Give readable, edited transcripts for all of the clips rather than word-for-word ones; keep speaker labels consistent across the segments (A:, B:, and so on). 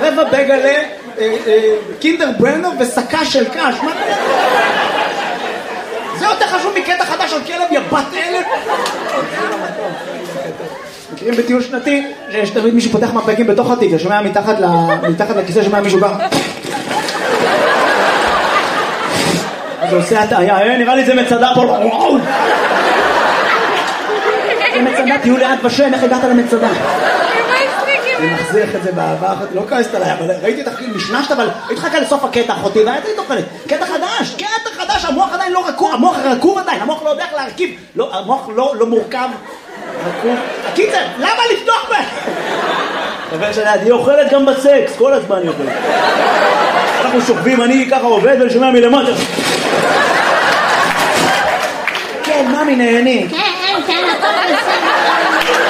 A: רבע בגלה, קינדר ברנר וסקה של קש. זה יותר חשוב מקטע חדש על כלב יבת אלף. מכירים בטיול שנתי שיש תמיד מישהו פותח מפקים בתוך התיק, ששומע מתחת לכיסא, שומע מישהו בא. אז הוא עושה הטעיה, נראה לי זה מצדה פה. זה מצדה, תהיו לאט בשם, איך הגעת למצדה? אני מחזיח את זה באהבה אחת, לא כעסת עליי, אבל ראיתי אותך משמשת, אבל הייתי חכה לסוף הקטע אחותי, והייתי תוכלת, קטע חדש, המוח עדיין לא רקוב, המוח רקוב עדיין, המוח לא יודע איך להרכיב, המוח לא מורכב, רקוב. הקיצר, למה לפתוח בה? חבר שלי, היא אוכלת גם בסקס, כל הזמן היא אוכלת. אנחנו שוכבים, אני ככה עובד ושומע מלמטה. כן, ממי נהני.
B: כן, הכל בסדר.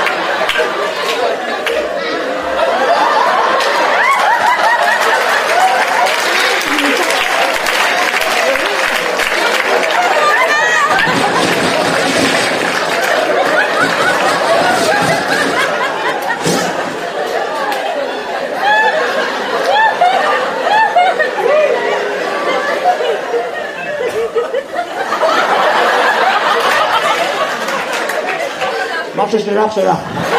A: מה ששלך שלך.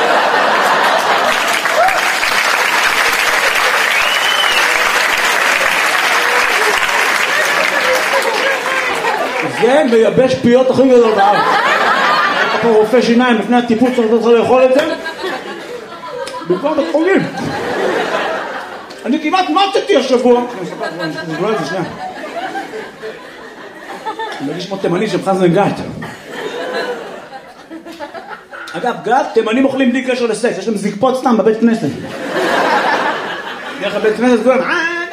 A: זה מייבש פיות הכי גדול בארץ. אתה פה רופא שיניים לפני הטיפול צריך לאכול את זה במקום בית חולים. אני כמעט מתתי השבוע. אני אספר את זה שנייה. אני מרגיש כמו תימני של חזן גת. אגב, גת, תימנים אוכלים בלי קשר לסקס, יש להם זקפות סתם בבית כנסת. דרך הבית כנסת כולם,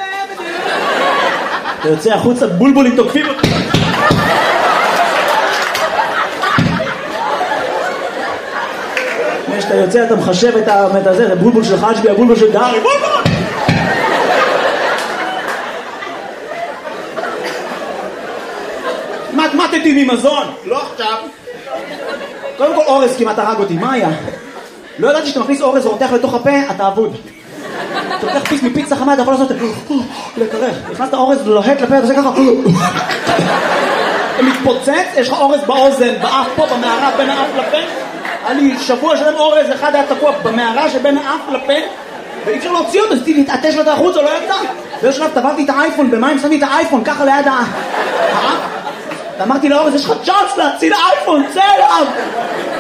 A: אתה יוצא החוצה, בולבולים תוקפים אותך. כשאתה יוצא אתה מחשב את הזה, זה בולבול של חשבי, הבולבול של דארי, בולבול! מתמטתי ממזון, לא עכשיו. קודם כל אורז כמעט הרג אותי, מה היה? לא ידעתי שאתה מכניס אורז ורותח לתוך הפה, אתה אבוד. אתה לוקח פיס מפיצה חמה, אתה יכול לעשות לקרח. נכנסת אורז לוהט לפה, אתה עושה ככה. אתה מתפוצץ, יש לך אורז באוזן, באף פה, במערה, בין האף לפה. היה לי שבוע שלם אורז, אחד היה תקוע במערה שבין האף לפה, ואי אפשר להוציא אותו, אז להתעטש לו את החוץ, או לא ידע. באיזה שלב טבעתי את האייפון, במים שמתי את האייפון, ככה ליד האף. ואמרתי לאורז, יש לך צ'אנס להציל האייפון, צא אליו!